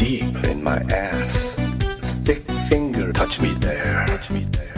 deep in my ass. Stick finger, touch me there. Touch me there.